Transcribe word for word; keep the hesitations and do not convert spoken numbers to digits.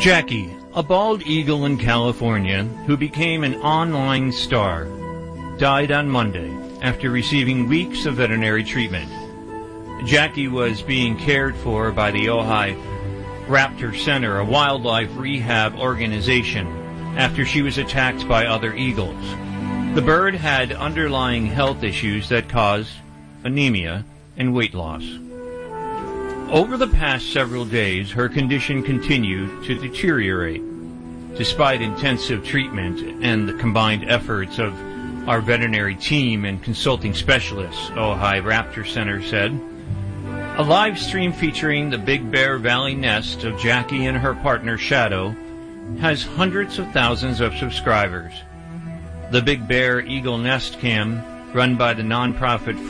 Jackie, a bald eagle in California who became an online star, died on Monday after receiving weeks of veterinary treatment. Jackie was being cared for by the Ojai Raptor Center, a wildlife rehab organization, after she was attacked by other eagles. The bird had underlying health issues that caused anemia and weight loss. Over the past several days, her condition continued to deteriorate. Despite intensive treatment and the combined efforts of our veterinary team and consulting specialists, Ojai Raptor Center said. A live stream featuring the Big Bear Valley nest of Jackie and her partner Shadow has hundreds of thousands of subscribers. The Big Bear Eagle Nest Cam, run by the nonprofit